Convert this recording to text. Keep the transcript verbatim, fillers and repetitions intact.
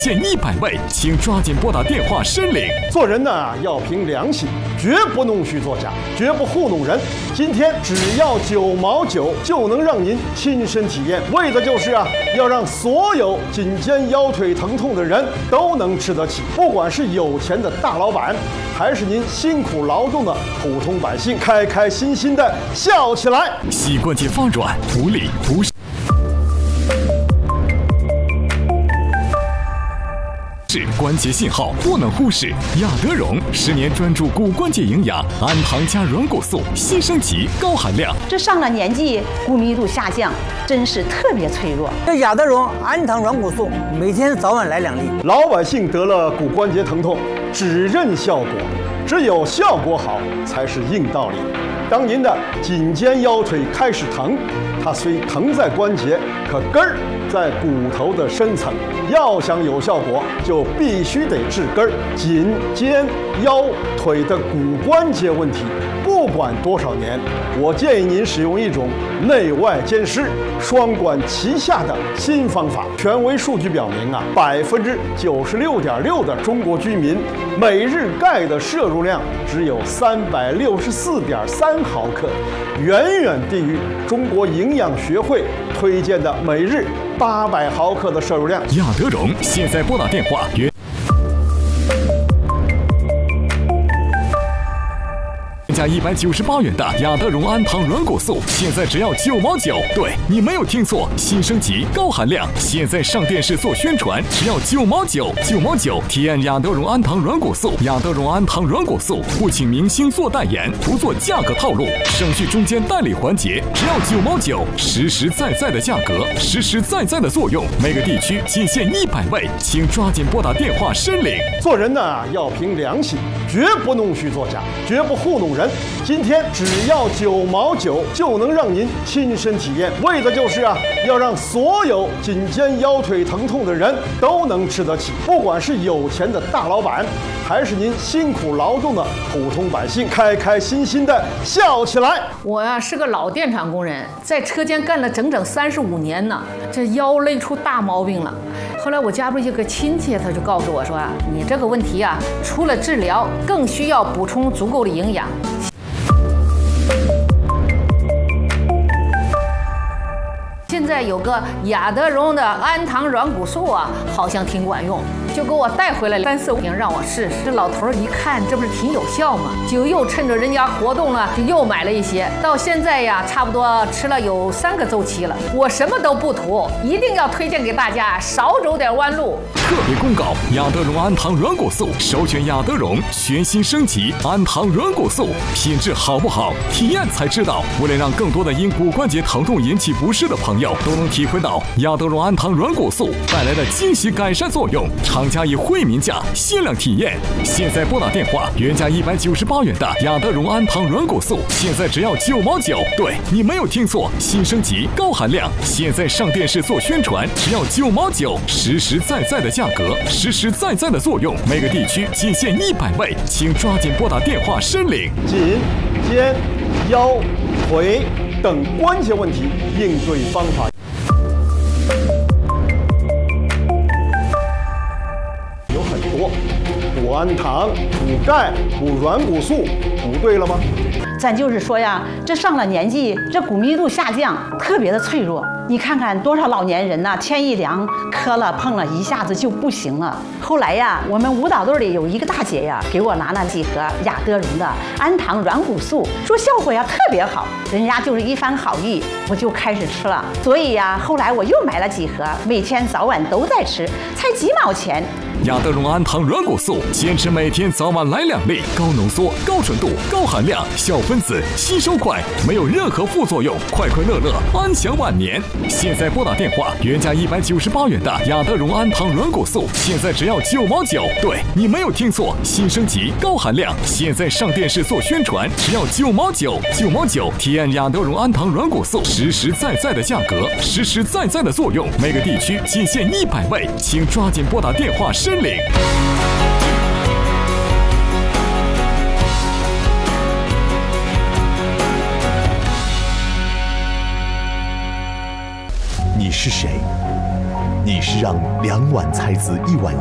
限一百位，请抓紧拨打电话申领。 做人呢要凭良心，绝不弄虚作假，绝不糊弄人。今天只要九毛九就能让您亲身体验，为的就是啊，要让所有颈肩腰腿疼痛的人都能吃得起。不管是有钱的大老板，还是您辛苦劳动的普通百姓，开开心心的笑起来。 膝关节发软、无力、不适。是关节信号不能忽视。亚德荣十年专注骨关节营养，氨糖加软骨素，新升级高含量。 这上了年纪，骨密度下降，真是特别脆弱。 这亚德荣氨糖软骨素，每天早晚来两粒。 老百姓得了骨关节疼痛，只认效果，只有效果好才是硬道理。当您的颈肩腰腿开始疼，它虽疼在关节，可根儿在骨头的深层。要想有效果，就必须得治根儿。颈、肩、腰、腿的骨关节问题，不管多少年，我建议您使用一种内外兼施、双管齐下的新方法。权威数据表明啊，百分之九十六点六的中国居民每日钙的摄入量只有三百六十四点三毫克，远远低于中国营养学会推荐的每日八百毫克的摄入量。 亚德荣现在拨打电话约。加一百九十八元的亚德荣氨糖软骨素，现在只要九毛九。对，你没有听错，新升级高含量，现在上电视做宣传，只要九毛九，九毛九。体验亚德荣氨糖软骨素，亚德荣氨糖软骨素不请明星做代言，不做价格套路，省去中间代理环节，只要九毛九，实实在在的价格，实实在在的作用。每个地区仅限一百位，请抓紧拨打电话申领。 做人呢要凭良心，绝不弄虚作假，绝不糊弄人。今天只要九毛九就能让您亲身体验，为的就是啊，要让所有颈肩腰腿疼痛的人都能吃得起。不管是有钱的大老板，还是您辛苦劳动的普通百姓，开开心心的笑起来。 我呀是个老电厂工人，在车间干了整整三十五年呢，这腰累出大毛病了。后来我家不是有个亲戚，他就告诉我说啊，你这个问题啊，除了治疗，更需要补充足够的营养。现在有个亚德荣的氨糖软骨素啊，好像挺管用，就给我带回来三四瓶让我试试。这老头一看，这不是挺有效吗？就又趁着人家活动了，就又买了一些。到现在呀，差不多吃了有三个周期了。我什么都不图，一定要推荐给大家，少走点弯路。 特别公告：亚德荣氨糖软骨素，首选亚德荣全新升级氨糖软骨素，品质好不好，体验才知道。为了让更多的因骨关节疼痛引起不适的朋友都能体会到亚德荣氨糖软骨素带来的惊喜改善作用，厂家以惠民价限量体验。现在拨打电话，原价一百九十八元的亚德荣氨糖软骨素，现在只要九毛九。对，你没有听错，新升级高含量，现在上电视做宣传，只要九毛九，实实在在的价格，实实在在的作用。每个地区仅限一百位，请抓紧拨打电话申领。 颈、肩、腰、腿等关节问题应对方法有很多，补氨糖、补钙、补软骨素，补对了吗？ 咱就是说呀，这上了年纪，这骨密度下降，特别的脆弱。你看看多少老年人呐、啊，天一凉，磕了碰了，一下子就不行了。后来呀，我们舞蹈队里有一个大姐呀，给我拿了几盒亚德荣的氨糖软骨素，说效果呀特别好。人家就是一番好意，我就开始吃了。所以呀，后来我又买了几盒，每天早晚都在吃，才几毛钱。 亚德荣氨糖软骨素，坚持每天早晚来两粒，高浓缩、高纯度、高含量，小分子，吸收快，没有任何副作用，快快乐乐，安享晚年。现在拨打电话，原价一百九十八元的亚德荣氨糖软骨素，现在只要九毛九。对，你没有听错，新升级高含量，现在上电视做宣传，只要九毛九，九毛九。体验亚德荣氨糖软骨素，实实在在的价格，实实在在的作用。每个地区仅限一百位，请抓紧拨打电话申领。 你是谁？ 你是让两碗菜籽一碗